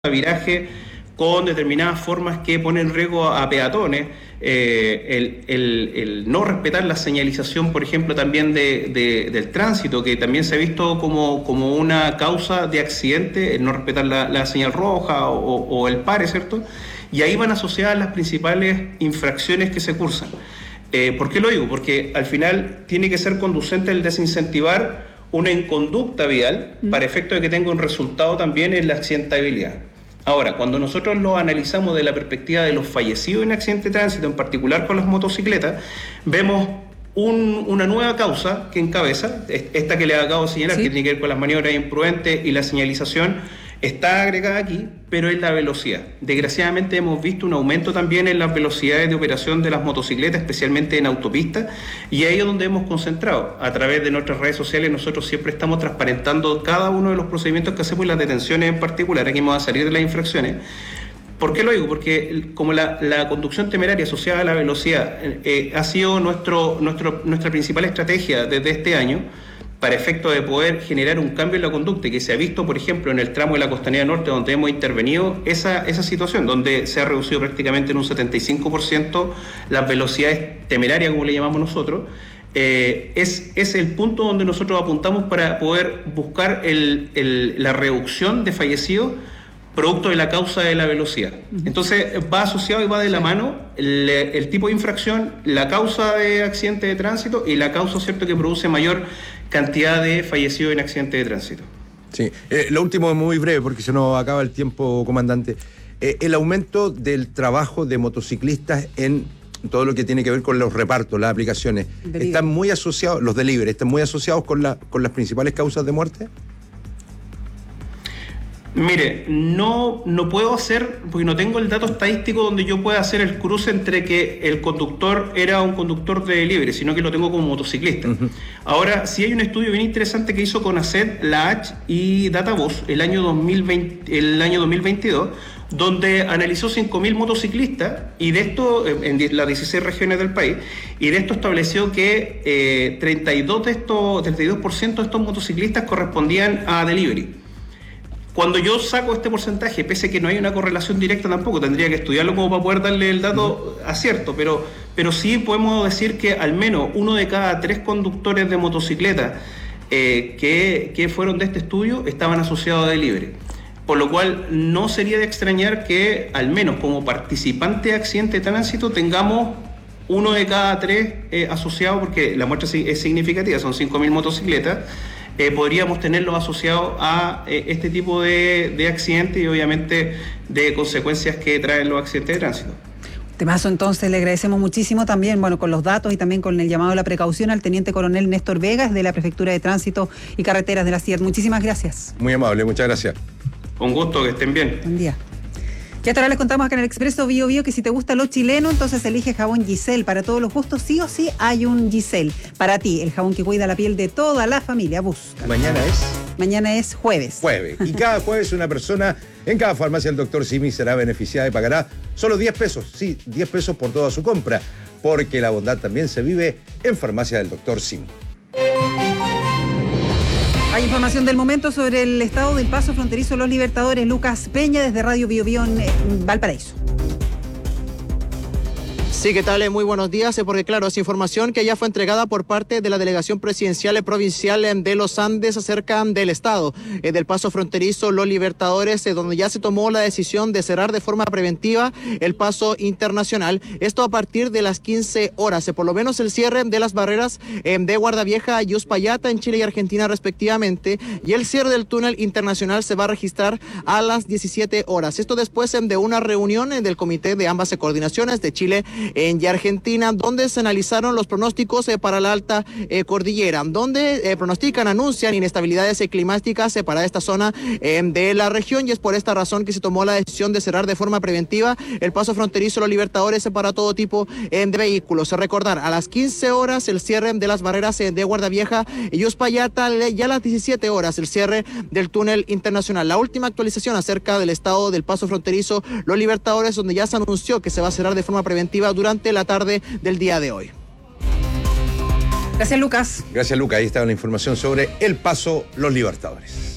viraje con determinadas formas que ponen en riesgo a peatones, el no respetar la señalización, por ejemplo, también del tránsito, que también se ha visto como una causa de accidente, el no respetar la señal roja o el pare, ¿cierto? Y ahí van asociadas las principales infracciones que se cursan. ¿Por qué lo digo? Porque al final tiene que ser conducente el desincentivar una inconducta vial para efecto de que tenga un resultado también en la accidentabilidad. Ahora, cuando nosotros lo analizamos de la perspectiva de los fallecidos en accidente de tránsito, en particular con las motocicletas, vemos una nueva causa que encabeza, esta que le acabo de señalar, ¿sí?, que tiene que ver con las maniobras imprudentes y la señalización, está agregada aquí, pero es la velocidad. Desgraciadamente hemos visto un aumento también en las velocidades de operación de las motocicletas, especialmente en autopistas, y ahí es donde hemos concentrado. A través de nuestras redes sociales nosotros siempre estamos transparentando cada uno de los procedimientos que hacemos y las detenciones en particular. Aquí vamos a salir de las infracciones. ¿Por qué lo digo? Porque como la conducción temeraria asociada a la velocidad ha sido nuestra principal estrategia desde este año, para efecto de poder generar un cambio en la conducta, y que se ha visto, por ejemplo, en el tramo de la Costanera Norte, donde hemos intervenido esa situación, donde se ha reducido prácticamente en un 75% las velocidades temerarias, como le llamamos nosotros. Es el punto donde nosotros apuntamos para poder buscar la reducción de fallecidos producto de la causa de la velocidad. Entonces va asociado y va de la mano el tipo de infracción, la causa de accidente de tránsito y la causa, ¿cierto?, que produce mayor cantidad de fallecidos en accidente de tránsito. Sí, lo último es muy breve porque se nos acaba el tiempo, comandante. El aumento del trabajo de motociclistas en todo lo que tiene que ver con los repartos, las aplicaciones, ¿están muy asociados, los delivery, están muy asociados con las principales causas de muerte? Mire, no puedo hacer, porque no tengo el dato estadístico donde yo pueda hacer el cruce entre que el conductor era un conductor de delivery, sino que lo tengo como motociclista. Ahora, sí hay un estudio bien interesante que hizo CONACET, la H y Datavoz el año 2022, donde analizó 5.000 motociclistas, y de esto, en las 16 regiones del país, y de esto estableció que 32% de estos motociclistas correspondían a delivery. Cuando yo saco este porcentaje, pese a que no hay una correlación directa tampoco, tendría que estudiarlo como para poder darle el dato acierto, pero sí podemos decir que al menos 1 de cada 3 conductores de motocicleta que fueron de este estudio estaban asociados a delivery. Por lo cual no sería de extrañar que al menos como participante de accidente de tránsito tengamos 1 de cada 3 asociados, porque la muestra es significativa, son 5.000 motocicletas. Podríamos tenerlos asociados a este tipo de accidentes y obviamente de consecuencias que traen los accidentes de tránsito. Temazo, entonces le agradecemos muchísimo también, con los datos y también con el llamado a la precaución al teniente coronel Néstor Vegas de la Prefectura de Tránsito y Carreteras de la CIET. Muchísimas gracias. Muy amable, muchas gracias. Un gusto, que estén bien. Buen día. Ya ahora les contamos acá en el Expreso Bio Bio que si te gusta lo chileno, entonces elige jabón Giselle. Para todos los gustos, sí o sí hay un Giselle. Para ti, el jabón que cuida la piel de toda la familia. Busca. Mañana es jueves. Y cada jueves una persona en cada farmacia del Dr. Simi será beneficiada y pagará solo 10 pesos. Sí, 10 pesos por toda su compra. Porque la bondad también se vive en farmacia del Dr. Simi. Hay información del momento sobre el estado del paso fronterizo Los Libertadores. Lucas Peña desde Radio Bio Bio en Valparaíso. Sí, ¿qué tal? Muy buenos días, porque claro, es información que ya fue entregada por parte de la Delegación Presidencial Provincial de los Andes acerca del estado del paso fronterizo Los Libertadores, donde ya se tomó la decisión de cerrar de forma preventiva el paso internacional. Esto a partir de las 15 horas, por lo menos el cierre de las barreras de Guardavieja y Uspallata en Chile y Argentina respectivamente, y el cierre del túnel internacional se va a registrar a las 17 horas. Esto después de una reunión del comité de ambas coordinaciones de Chile y Argentina, donde se analizaron los pronósticos para la alta cordillera, donde anuncian inestabilidades climáticas para esta zona de la región, y es por esta razón que se tomó la decisión de cerrar de forma preventiva el paso fronterizo Los Libertadores para todo tipo de vehículos. Recordar, a las 15 horas el cierre de las barreras de Guardavieja y Uspallata, ya a las 17 horas el cierre del túnel internacional. La última actualización acerca del estado del paso fronterizo Los Libertadores, donde ya se anunció que se va a cerrar de forma preventiva durante la tarde del día de hoy. Gracias, Lucas. Gracias, Lucas. Ahí estaba la información sobre el paso Los Libertadores.